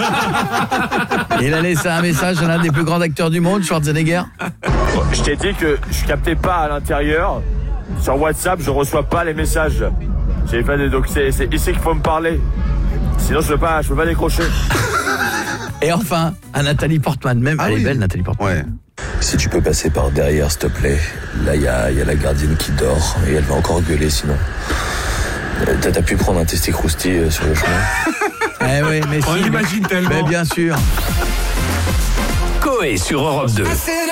Il a laissé un message à l'un des plus grands acteurs du monde, Schwarzenegger. Je t'ai dit que je captais pas à l'intérieur. Sur WhatsApp, je reçois pas les messages. J'ai pas donc c'est ici qu'il faut me parler. Sinon, je peux pas décrocher. Et enfin, à Nathalie Portman. Même, elle est belle, Nathalie Portman. Ouais. Si tu peux passer par derrière, s'il te plaît. Là, il y a la gardienne qui dort et elle va encore gueuler sinon. T'as pu prendre un testé-crousti sur le chemin? Eh oui, mais On si. l'imagine tellement. Mais bien sûr. Coé sur Europe 2.